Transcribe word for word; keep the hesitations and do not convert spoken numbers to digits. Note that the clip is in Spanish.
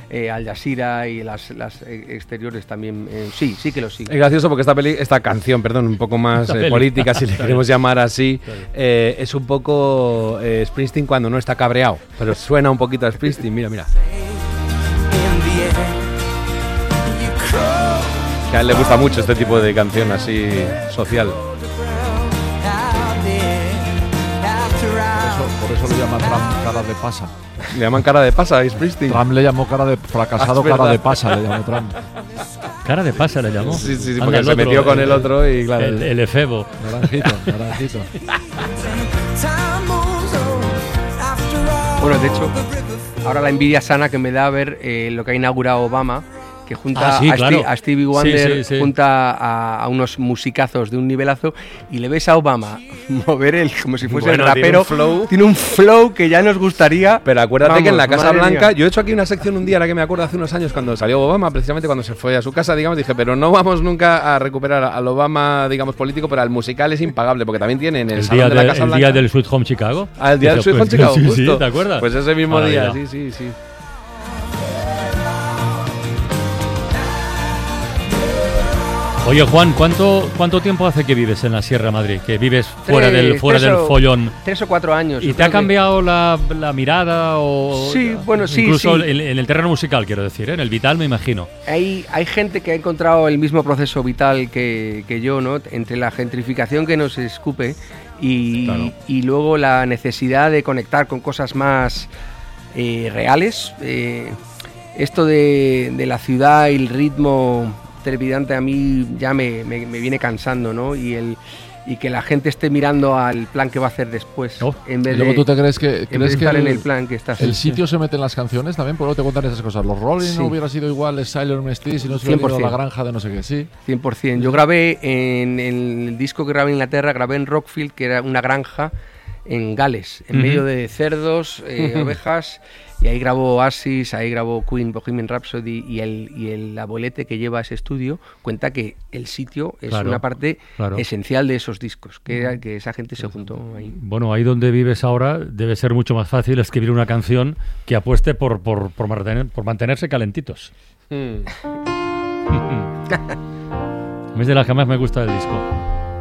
eh, Al Jazeera y las, las exteriores también. Eh, sí, sí que lo sigo. Es gracioso porque esta peli, esta canción, perdón, un poco más eh, política, si le queremos llamar así, eh, es un poco eh, Springsteen cuando no está cabreado, pero suena un poquito a Springsteen, mira, mira. Que a él le gusta mucho este tipo de canción así social. Por eso le llama Trump cara de pasa. Le llaman cara de pasa a Springsteen. Trump le llamó cara de fracasado, ah, cara de pasa, le llamó Trump. Cara de pasa le llamó. Sí, sí, sí, porque se otro, metió con el, el otro y claro. El, el efebo. Naranjito, naranjito. Bueno, de hecho, ahora la envidia sana que me da ver eh, lo que ha inaugurado Obama, que junta ah, sí, a, claro. Steve, a Stevie Wonder, sí, sí, sí. junta a, a unos musicazos de un nivelazo, y le ves a Obama mover el como si fuese bueno, el rapero. Tiene un, flow. tiene un flow que ya nos gustaría. Pero acuérdate vamos, que en la Casa Blanca, mía. yo he hecho aquí una sección un día, ahora que me acuerdo, hace unos años cuando salió Obama, precisamente cuando se fue a su casa, digamos, dije, pero no vamos nunca a recuperar al Obama, digamos, político, pero al musical es impagable, porque también tiene en el, el salón día de la de, Casa el Blanca. día del Sweet Home Chicago. Ah, el día del Sweet Home pues, Chicago, sí, justo. Sí, ¿te acuerdas? Pues ese mismo Maravilla. día, sí, sí, sí. Oye, Juan, ¿cuánto cuánto tiempo hace que vives en la Sierra Madrid? Que vives fuera tres, del fuera tres del o, follón. Tres o cuatro años. ¿Y te ha cambiado que... la, la mirada o sí, bueno, sí, incluso sí. En, en el terreno musical, quiero decir, ¿eh? En el vital me imagino. Hay hay gente que ha encontrado el mismo proceso vital que, que yo, ¿no? Entre la gentrificación que nos escupe y, claro. y luego la necesidad de conectar con cosas más eh, reales. Eh, esto de, de la ciudad y el ritmo trepidante a mí ya me, me, me viene cansando, ¿no? Y el y que la gente esté mirando al plan que va a hacer después, oh. en vez y luego de, tú te crees que, en crees vez de que estar el, en el plan que está el sitio se mete en las canciones también, porque te cuentan esas cosas. Los Rolling sí. no hubiera sido igual Sailor Moon Street si no se hubiera ido a la granja de no sé qué, sí. cien por ciento. Yo grabé en, en el disco que grabé en Inglaterra, grabé en Rockfield, que era una granja en Gales, en uh-huh. medio de cerdos, eh, uh-huh. ovejas, y ahí grabó Oasis, ahí grabó Queen, Bohemian Rhapsody, y el, y el abuelete que lleva ese estudio cuenta que el sitio es claro, una parte claro. esencial de esos discos, que, era, que esa gente se juntó ahí. Bueno, ahí donde vives ahora debe ser mucho más fácil escribir una canción que apueste por, por, por, mantener, por mantenerse calentitos. Mm. Es de las que más me gusta del disco.